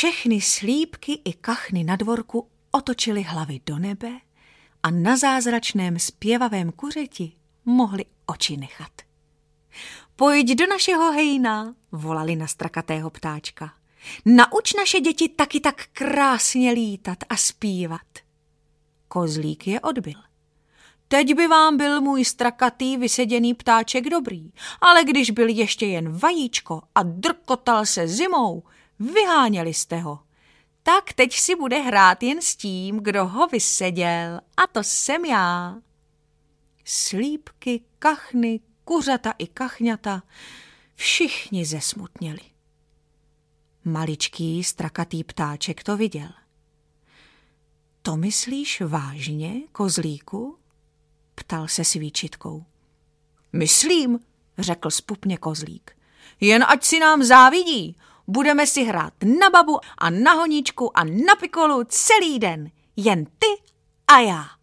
Všechny slípky i kachny na dvorku otočily hlavy do nebe a na zázračném zpěvavém kuřeti mohli oči nechat. Pojď do našeho hejna, volali na strakatého ptáčka. Nauč naše děti taky tak krásně lítat a zpívat. Kozlík je odbyl. Teď by vám byl můj strakatý vyseděný ptáček dobrý, ale když byl ještě jen vajíčko a drkotal se zimou, vyháněli jste ho. Tak teď si bude hrát jen s tím, kdo ho vyseděl, a to jsem já. Slípky, kachny, kuřata i kachňata, všichni zesmutněli. Maličký strakatý ptáček to viděl. To myslíš vážně, kozlíku? Ptal se svíčitkou. Myslím, řekl zpupně kozlík. Jen ať si nám závidí, budeme si hrát na babu a na honičku a na pikolu celý den. Jen ty a já.